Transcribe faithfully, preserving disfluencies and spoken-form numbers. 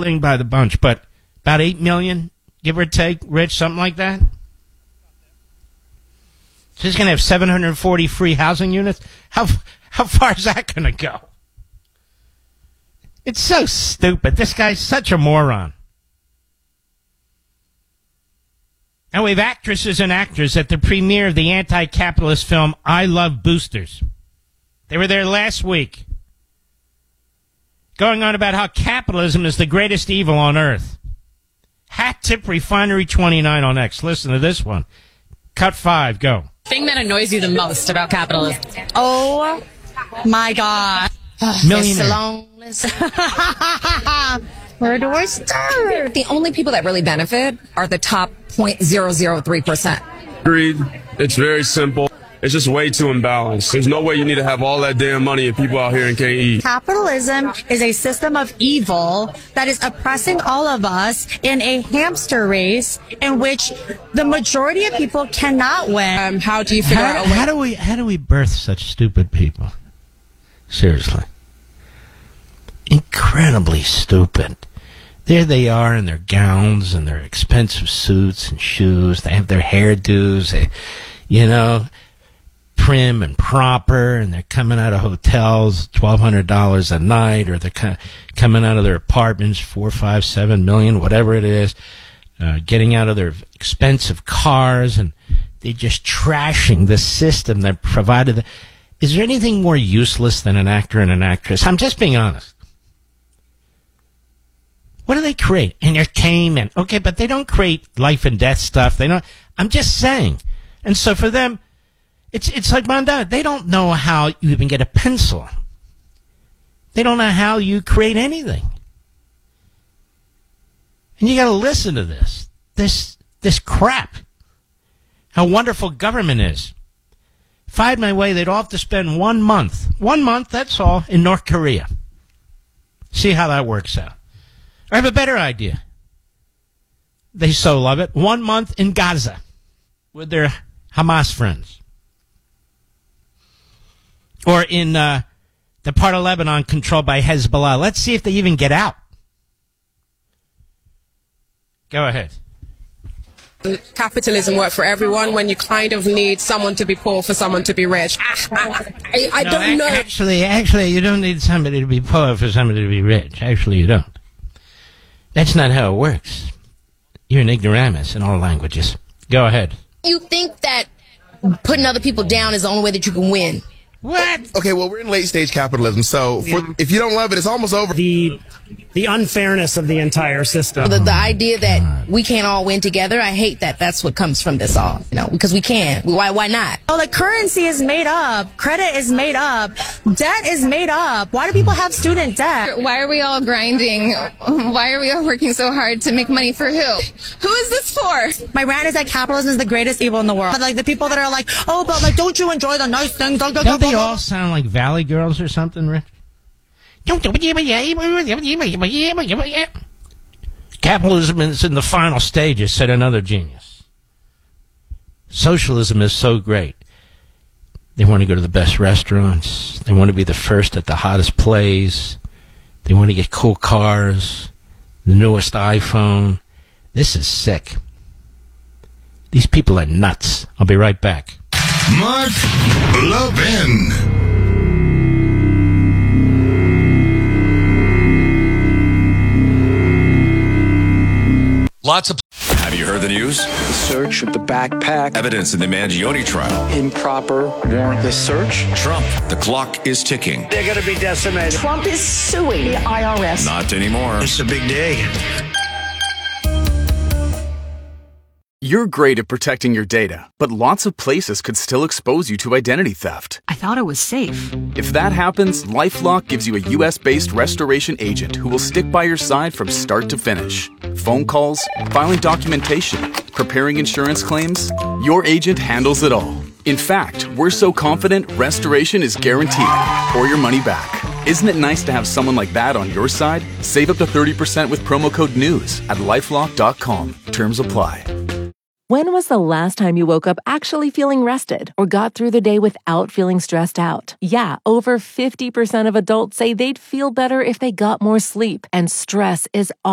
splitting by the bunch, but about eight million, give or take, Rich, something like that. So he's going to have seven hundred forty free housing units. How how far is that going to go? It's so stupid. This guy's such a moron. And we have actresses and actors at the premiere of the anti-capitalist film I Love Boosters. They were there last week, going on about how capitalism is the greatest evil on earth. Hat Tip Refinery twenty-nine on X. Listen to this one. Cut five, go. Thing that annoys you the most about capitalism? Oh, my God. Millionaire. It's a long list. Where do I start? The only people that really benefit are the top zero point zero zero three percent. Agreed. It's very simple. It's just way too imbalanced. There's no way you need to have all that damn money if people out here and can't eat. Capitalism is a system of evil that is oppressing all of us in a hamster race in which the majority of people cannot win. Um, how do you figure How, out a way? how do we how do we birth such stupid people? Seriously. Incredibly stupid. There they are in their gowns and their expensive suits and shoes. They have their hairdos, they, you know, prim and proper, and they're coming out of hotels, twelve hundred dollars a night, or they're co- coming out of their apartments, four, five, seven million, whatever it is, uh, getting out of their expensive cars, and they're just trashing the system that provided the... Is there anything more useless than an actor and an actress? I'm just being honest. What do they create? Entertainment. Okay, but they don't create life and death stuff. They don't. I'm just saying. And so for them, it's it's like Mondale. They don't know how you even get a pencil. They don't know how you create anything. And you got to listen to this. This this crap. How wonderful government is. If I had my way, they'd all have to spend one month. One month, that's all, in North Korea. See how that works out. I have a better idea. They so love it. One month in Gaza with their Hamas friends. Or in uh, the part of Lebanon controlled by Hezbollah. Let's see if they even get out. Go ahead. Capitalism work for everyone when you kind of need someone to be poor for someone to be rich. I, I, I No, don't know. Actually, actually, you don't need somebody to be poor for somebody to be rich. Actually, you don't. That's not how it works. You're an ignoramus in all languages. Go ahead. You think that putting other people down is the only way that you can win? What? Okay, well, we're in late stage capitalism, so for, if you don't love it, it's almost over. The the unfairness of the entire system. The, the idea that we can't all win together, I hate that. That's what comes from this all, you know, because we can. Why? Why not? Oh, the currency is made up. Credit is made up. Debt is made up. Why do people have student debt? Why are we all grinding? Why are we all working so hard to make money for who? Who is this for? My rant is that capitalism is the greatest evil in the world. But like the people that are like, oh, but like, don't you enjoy the nice things? Don't, Don't they all sound like Valley Girls or something, Rich? Capitalism is in the final stages, said another genius. Socialism is so great. They want to go to the best restaurants. They want to be the first at the hottest plays. They want to get cool cars, the newest iPhone. This is sick. These people are nuts. I'll be right back. Mark Levin. Lots of... Have you heard the news? The search of the backpack. Evidence in the Mangione trial. Improper warrantless search. Trump, the clock is ticking. They're going to be decimated. Trump is suing the I R S. Not anymore. It's a big day. You're great at protecting your data, but lots of places could still expose you to identity theft. I thought it was safe. If that happens, LifeLock gives you a U S-based restoration agent who will stick by your side from start to finish. Phone calls, filing documentation, preparing insurance claims, your agent handles it all. In fact, we're so confident restoration is guaranteed or your money back. Isn't it nice to have someone like that on your side? Save up to thirty percent with promo code NEWS at lifelock dot com. Terms apply. When was the last time you woke up actually feeling rested or got through the day without feeling stressed out? Yeah, over fifty percent of adults say they'd feel better if they got more sleep, and stress is